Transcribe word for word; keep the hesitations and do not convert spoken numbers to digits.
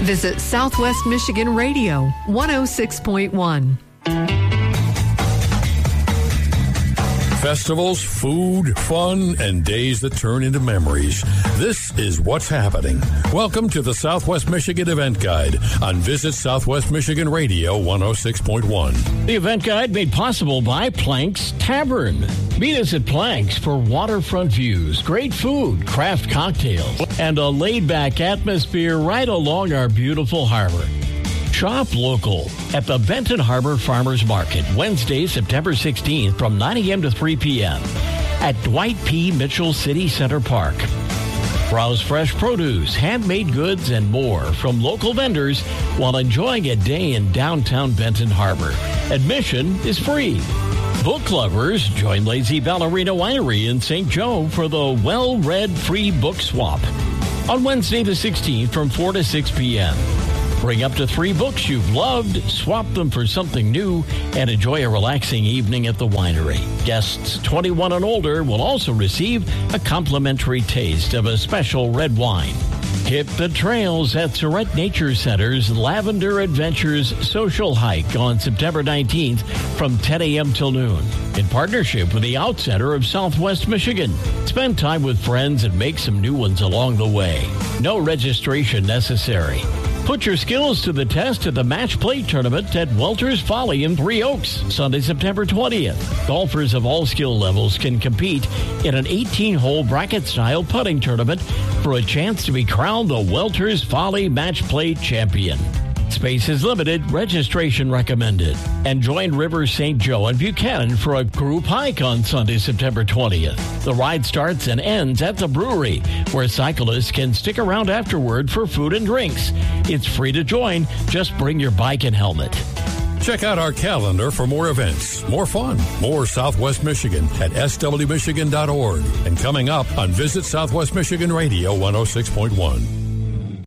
Visit Southwest Michigan Radio, one oh six point one. Festivals, food, fun, and days that turn into memories. This is what's happening. Welcome to the Southwest Michigan Event Guide on Visit Southwest Michigan Radio one oh six point one. The Event Guide made possible by Planks Tavern. Meet us at Planks for waterfront views, great food, craft cocktails, and a laid-back atmosphere right along our beautiful harbor. Shop local at the Benton Harbor Farmers Market, Wednesday, September sixteenth from nine a.m. to three p.m. at Dwight P. Mitchell City Center Park. Browse fresh produce, handmade goods, and more from local vendors while enjoying a day in downtown Benton Harbor. Admission is free. Book lovers, join Lazy Ballerina Winery in Saint Joe for the well-read free book swap on Wednesday the sixteenth from four to six p.m. Bring up to three books you've loved, swap them for something new, and enjoy a relaxing evening at the winery. Guests twenty-one and older will also receive a complimentary taste of a special red wine. Hit the trails at Surrett Nature Center's Lavender Adventures Social Hike on September nineteenth from ten a.m. till noon in partnership with the Out Center of Southwest Michigan. Spend time with friends and make some new ones along the way. No registration necessary. Put your skills to the test at the Match Play Tournament at Welter's Folly in Three Oaks, Sunday, September twentieth. Golfers of all skill levels can compete in an eighteen-hole bracket-style putting tournament for a chance to be crowned the Welter's Folly Match Play Champion. Space is limited, registration recommended. And join River Saint Joe and Buchanan for a group hike on Sunday, September twentieth. The ride starts and ends at the brewery, where cyclists can stick around afterward for food and drinks. It's free to join. Just bring your bike and helmet. Check out our calendar for more events, more fun, more Southwest Michigan at s w michigan dot org. And coming up on Visit Southwest Michigan Radio one oh six point one.